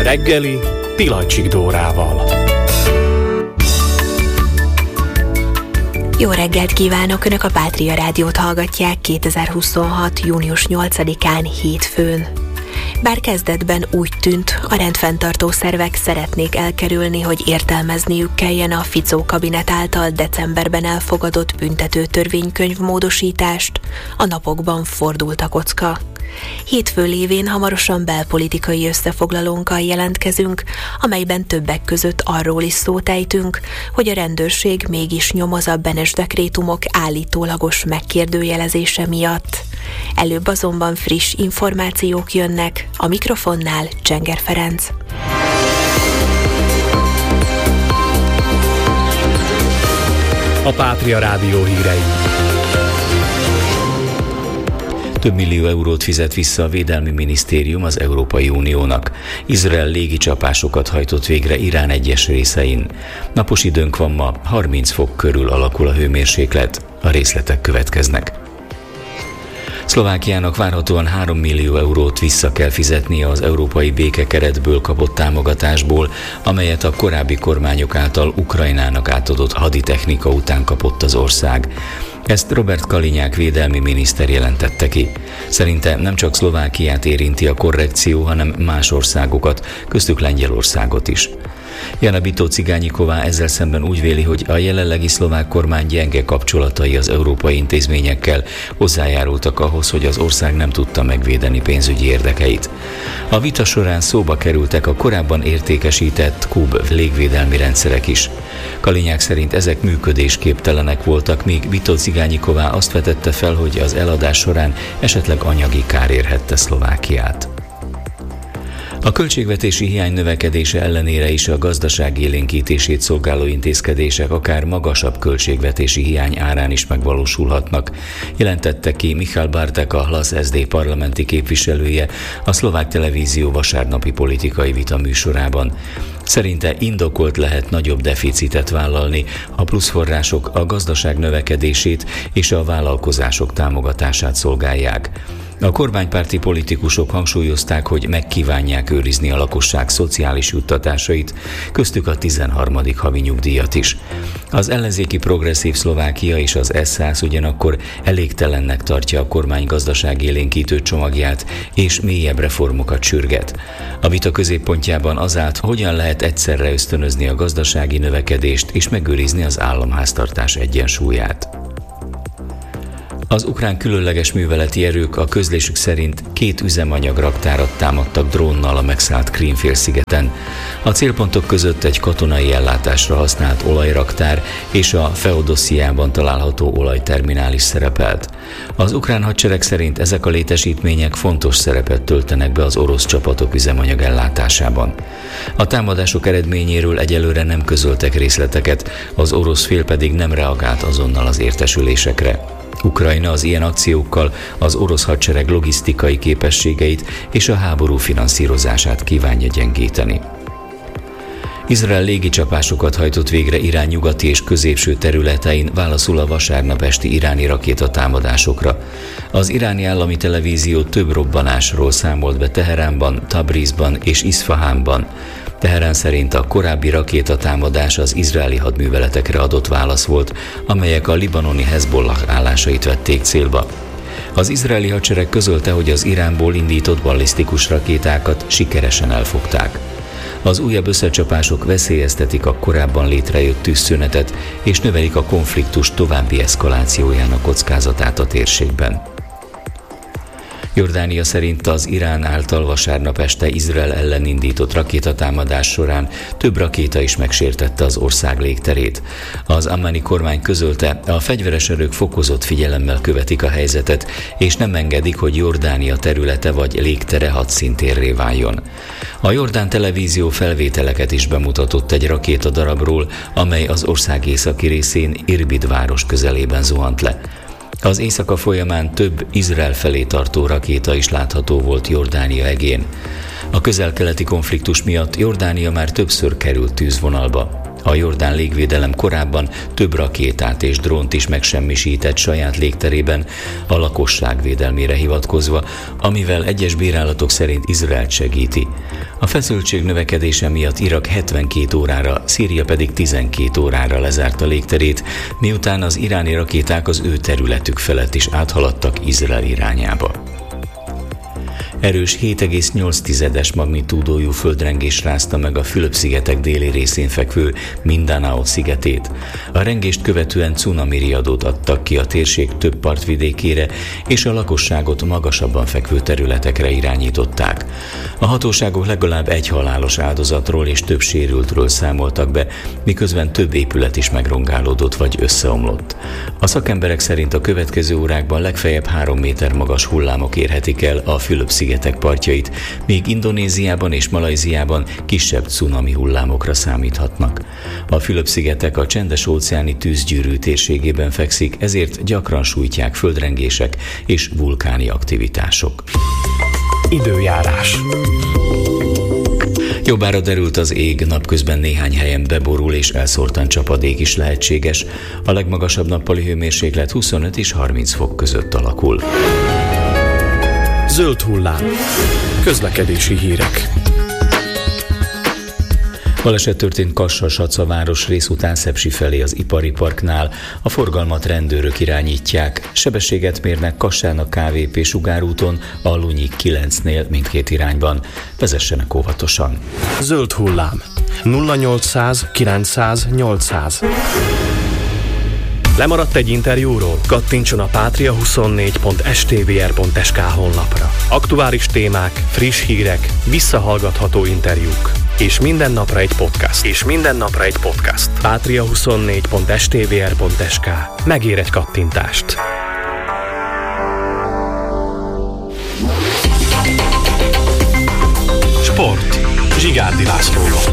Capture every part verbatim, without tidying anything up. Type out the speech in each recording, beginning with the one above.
reggeli Pilacsik Dórával. Jó reggelt kívánok! Önök a Pátria Rádiót hallgatják kétezer-huszonhat. június nyolcadikán hétfőn. Bár kezdetben úgy tűnt, a rendfenntartó szervek szeretnék elkerülni, hogy értelmezniük kelljen a Fico kabinet által decemberben elfogadott büntető törvénykönyv módosítást, a napokban fordult a kocka. Hétfő lévén hamarosan belpolitikai összefoglalónkkal jelentkezünk, amelyben többek között arról is szót ejtünk, hogy a rendőrség mégis nyomoz a Benes dekrétumok állítólagos megkérdőjelezése miatt. Előbb azonban friss információk jönnek, a mikrofonnál Csenger Ferenc. A Pátria Rádió hírei. Több millió eurót fizet vissza a Védelmi Minisztérium az Európai Uniónak. Izrael légicsapásokat hajtott végre Irán egyes részein. Napos időnk van ma, harminc fok körül alakul a hőmérséklet. A részletek következnek. Szlovákiának várhatóan három millió eurót vissza kell fizetnie az európai békekeretből kapott támogatásból, amelyet a korábbi kormányok által Ukrajnának átadott haditechnika után kapott az ország. Ezt Robert Kalinyák védelmi miniszter jelentette ki. Szerinte nem csak Szlovákiát érinti a korrekció, hanem más országokat, köztük Lengyelországot is. Jana Bitó-Cigányiková ezzel szemben úgy véli, hogy a jelenlegi szlovák kormány gyenge kapcsolatai az európai intézményekkel hozzájárultak ahhoz, hogy az ország nem tudta megvédeni pénzügyi érdekeit. A vita során szóba kerültek a korábban értékesített Kub légvédelmi rendszerek is. Kalinyák szerint ezek működésképtelenek voltak, míg Bitó-Cigányiková azt vetette fel, hogy az eladás során esetleg anyagi kár érhette Szlovákiát. A költségvetési hiány növekedése ellenére is a gazdaság élénkítését szolgáló intézkedések akár magasabb költségvetési hiány árán is megvalósulhatnak, jelentette ki Michal Bartek, a Hlas es zé dé parlamenti képviselője a szlovák televízió vasárnapi politikai vita műsorában. Szerinte indokolt lehet nagyobb deficitet vállalni, a pluszforrások a gazdaság növekedését és a vállalkozások támogatását szolgálják. A kormánypárti politikusok hangsúlyozták, hogy megkívánják őrizni a lakosság szociális juttatásait, köztük a tizenharmadik havi nyugdíjat is. Az ellenzéki Progresszív Szlovákia és az es száz ugyanakkor elégtelennek tartja a kormány gazdaságélénkítő csomagját és mélyebb reformokat sürget. A vita középpontjában az állt, hogyan lehet egyszerre ösztönözni a gazdasági növekedést és megőrizni az államháztartás egyensúlyát. Az ukrán különleges műveleti erők a közlésük szerint két üzemanyagraktárat támadtak drónnal a megszállt Krím-félszigeten. A célpontok között egy katonai ellátásra használt olajraktár és a Feodosziában található olajterminál is szerepelt. Az ukrán hadsereg szerint ezek a létesítmények fontos szerepet töltenek be az orosz csapatok üzemanyag ellátásában. A támadások eredményéről egyelőre nem közöltek részleteket, az orosz fél pedig nem reagált azonnal az értesülésekre. Ukrajna az ilyen akciókkal az orosz hadsereg logisztikai képességeit és a háború finanszírozását kívánja gyengíteni. Izrael légicsapásokat hajtott végre Irán nyugati és középső területein válaszul a vasárnap esti iráni rakétatámadásokra. Az iráni állami televízió több robbanásról számolt be Teheránban, Tabrizban és Iszfahánban. Teherán szerint a korábbi rakétatámadás az izraeli hadműveletekre adott válasz volt, amelyek a libanoni Hezbollah állásait vették célba. Az izraeli hadsereg közölte, hogy az Iránból indított ballisztikus rakétákat sikeresen elfogták. Az újabb összecsapások veszélyeztetik a korábban létrejött tűzszünetet és növelik a konfliktus további eszkalációjának kockázatát a térségben. Jordánia szerint az Irán által vasárnap este Izrael ellen indított rakétatámadás során több rakéta is megsértette az ország légterét. Az ammani kormány közölte, a fegyveres erők fokozott figyelemmel követik a helyzetet, és nem engedik, hogy Jordánia területe vagy légtere hadszíntérré váljon. A jordán televízió felvételeket is bemutatott egy rakétadarabról, amely az ország északi részén Irbid város közelében zuhant le. Az éjszaka folyamán több Izrael felé tartó rakéta is látható volt Jordánia egén. A közel-keleti konfliktus miatt Jordánia már többször került tűzvonalba. A jordán légvédelem korábban több rakétát és drónt is megsemmisített saját légterében a lakosság védelmére hivatkozva, amivel egyes bírálatok szerint Izraelt segíti. A feszültség növekedése miatt Irak hetvenkét órára, Szíria pedig tizenkét órára lezárta légterét, miután az iráni rakéták az ő területük felett is áthaladtak Izrael irányába. Erős hét egész nyolc magnitúdójú földrengés rázta meg a Fülöp-szigetek déli részén fekvő Mindanao szigetét. A rengést követően cunami riadót adtak ki a térség több partvidékére, és a lakosságot magasabban fekvő területekre irányították. A hatóságok legalább egy halálos áldozatról és több sérültről számoltak be, miközben több épület is megrongálódott vagy összeomlott. A szakemberek szerint a következő órákban legfeljebb három méter magas hullámok érhetik el a Fülöp-szigetek partjait, míg Indonéziában és Malajziában kisebb cunami hullámokra számíthatnak. A Fülöp-szigetek a csendes-óceáni tűzgyűrű térségében fekszik, ezért gyakran sújtják földrengések és vulkáni aktivitások. Időjárás. Jobbára derült az ég, napközben néhány helyen beborul és elszórtan csapadék is lehetséges. A legmagasabb nappali hőmérséklet huszonöt és harminc fok között alakul. Zöld hullám. Közlekedési hírek. Baleset történt Kassa-Saca városrész után Szepsi felé az Ipari Parknál. A forgalmat rendőrök irányítják. Sebességet mérnek Kassán a ká vé pé sugárúton, a Lunyik kilencnél mindkét irányban. Vezessenek óvatosan. Zöld hullám. nulla nyolcszáz kilencszáz nyolcszáz. Lemaradt egy interjúról? Kattintson a pátria huszonnégy pont es té vé er pont es ká honlapra. Aktuális témák, friss hírek, visszahallgatható interjúk. És minden napra egy podcast. És minden napra egy podcast. pátria huszonnégy pont es té vé er pont es ká. Megér egy kattintást. Sport. Zsigárdi Lászlóval.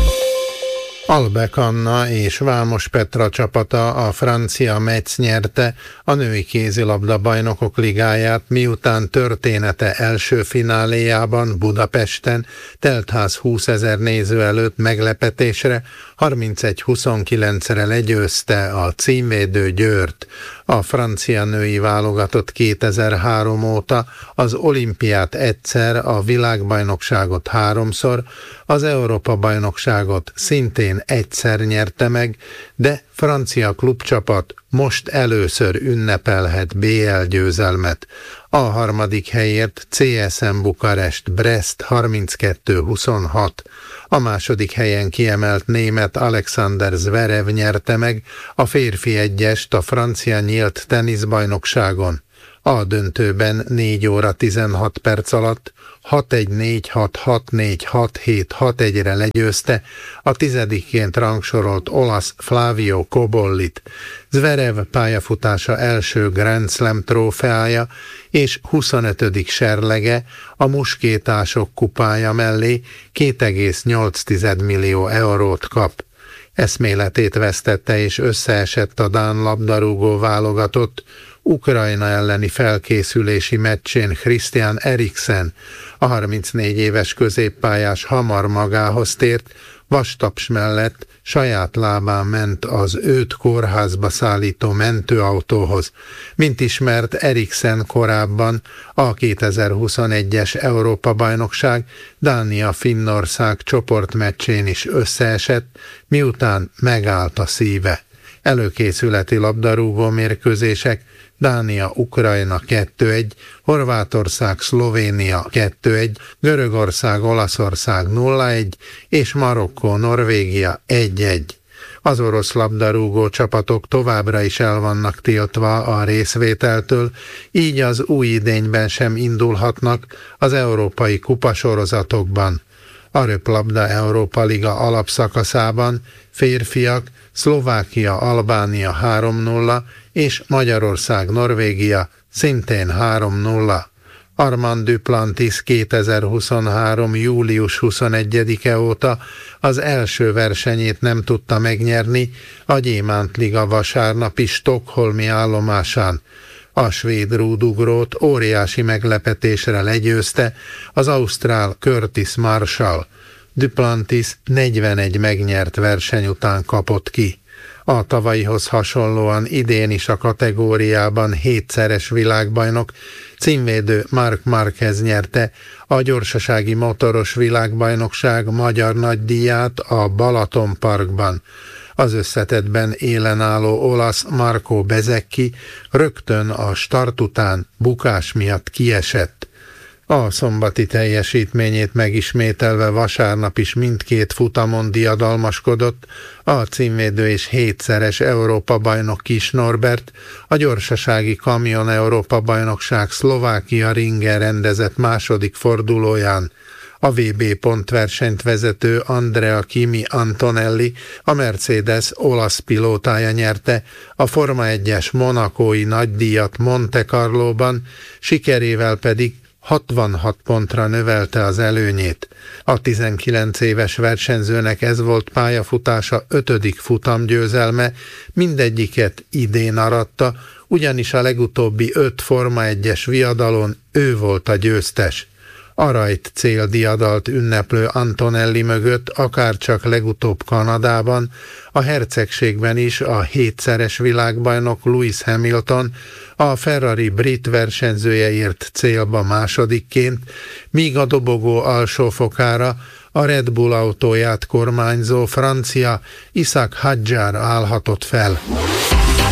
Albek Anna és Vámos Petra csapata, a francia Metz nyerte a női kézilabda bajnokok ligáját, miután története első fináléjában Budapesten teltház húszezer néző előtt meglepetésre harmincegy huszonkilencre legyőzte a címvédő Győrt. A francia női válogatott kétezer-három óta az olimpiát egyszer, a világbajnokságot háromszor, az Európa-bajnokságot szintén egyszer nyerte meg, de francia klubcsapat most először ünnepelhet bé el győzelmet. A harmadik helyért cé es em Bukarest Brest harminckettő huszonhat. A második helyen kiemelt német Alexander Zverev nyerte meg a férfi egyest a francia nyílt teniszbajnokságon. A döntőben négy óra tizenhat perc alatt hat egy négy hat hat négy hat hét hat egyre legyőzte a tizedikként rangsorolt olasz Flavio Cobollit. Zverev pályafutása első Grand Slam trófeája és huszonötödik serlege a muskétások kupája mellé két egész nyolc millió eurót kap. Eszméletét vesztette és összeesett a dán labdarúgó válogatott Ukrajna elleni felkészülési meccsén Christian Eriksen. A harmincnégy éves középpályás hamar magához tért, vastaps mellett saját lábán ment az őt kórházba szállító mentőautóhoz. Mint ismert, Eriksen korábban a kétezer-huszonegyes Európa-bajnokság Dánia-Finnország csoportmeccsén is összeesett, miután megállt a szíve. Előkészületi labdarúgó mérkőzések: Dánia-Ukrajna kettő egy, Horvátország-Szlovénia kettő egy, Görögország-Olaszország nulla egy és Marokkó-Norvégia egy egy. Az orosz labdarúgó csapatok továbbra is el vannak tiltva a részvételtől, így az új idényben sem indulhatnak az európai kupasorozatokban. A röplabda Európa Liga alapszakaszában férfiak Szlovákia-Albánia három nulla és Magyarország-Norvégia szintén három nulla. Armand Duplantis kétezer-huszonhárom. július huszonegyedike óta az első versenyét nem tudta megnyerni a Gyémánt Liga vasárnapi stockholmi állomásán. A svéd rúdugrót óriási meglepetésre legyőzte az ausztrál Curtis Marshall. Duplantis negyvenegy megnyert verseny után kapott ki. A tavalyihoz hasonlóan idén is a kategóriában hétszeres világbajnok, címvédő Marc Márquez nyerte a gyorsasági motoros világbajnokság magyar nagydíját a Balaton Parkban. Az összetettben élen álló olasz Marco Bezzecchi rögtön a start után bukás miatt kiesett. A szombati teljesítményét megismételve vasárnap is mindkét futamon diadalmaskodott a címvédő és hétszeres Európa-bajnok Kis Norbert, a gyorsasági kamion Európa-bajnokság Szlovákia ringen rendezett második fordulóján. A vé bé pontversenyt vezető Andrea Kimi Antonelli, a Mercedes olasz pilótája nyerte a Forma egyes monakói nagydíjat Monte Carlóban, sikerével pedig hatvanhat pontra növelte az előnyét. A tizenkilenc éves versenyzőnek ez volt pályafutása ötödik futamgyőzelme, mindegyiket idén aratta, ugyanis a legutóbbi öt Forma egyes viadalon ő volt a győztes. A rajt céldiadalt ünneplő Antonelli mögött akárcsak legutóbb Kanadában, a hercegségben is a hétszeres világbajnok Lewis Hamilton, a Ferrari brit versenyzője ért célba másodikként, míg a dobogó alsó fokára a Red Bull autóját kormányzó francia Isaac Hadjar állhatott fel.